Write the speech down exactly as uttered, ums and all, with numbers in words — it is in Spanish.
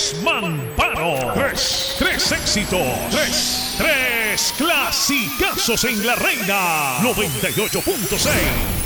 Tres Mamparo. Tres. Tres éxitos. Tres. Tres clasicazos en la Reina. noventa y ocho punto seis.